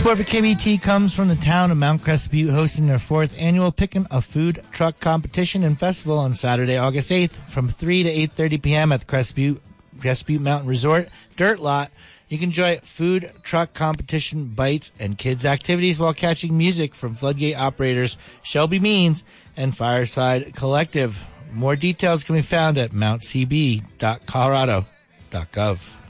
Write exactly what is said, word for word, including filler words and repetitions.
support for K B T comes from the town of Mount Crescent Butte, hosting their fourth annual Pickin' a Food Truck Competition and Festival on Saturday, August eighth from three to eight thirty p.m. at the Crescent Butte, Crescent Butte Mountain Resort Dirt Lot. You can enjoy food truck competition, bites, and kids' activities while catching music from Floodgate operators Shelby Means and Fireside Collective. More details can be found at mount c b dot colorado dot gov.